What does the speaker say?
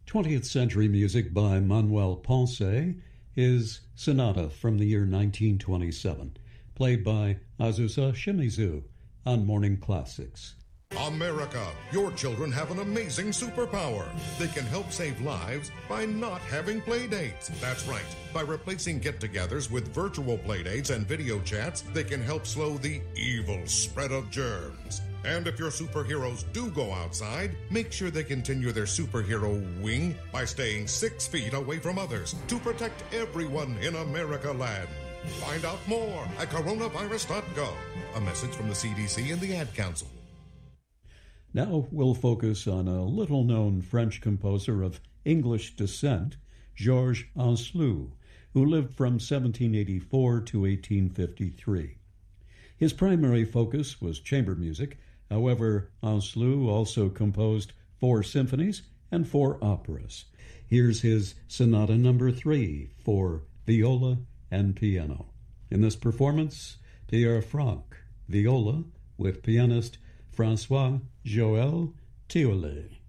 20th century music by Manuel Ponce is Sonata from the year 1927, played by Azusa Shimizu on Morning Classics. America, your children have an amazing superpower. They can help save lives by not having play dates. That's right. By replacing get-togethers with virtual play dates and video chats, they can help slow the evil spread of germs. And if your superheroes do go outside, make sure they continue their superhero wing by staying 6 feet away from others to protect everyone in America land. Find out more at coronavirus.gov. A message from the CDC and the Ad Council. Now we'll focus on a little-known French composer of English descent, Georges Ancelot, who lived from 1784 to 1853. His primary focus was chamber music. However, Ancelot also composed 4 symphonies and 4 operas. Here's his Sonata No. 3 for viola and piano. In this performance, Pierre Franck, viola, with pianist François Joël Tiolet.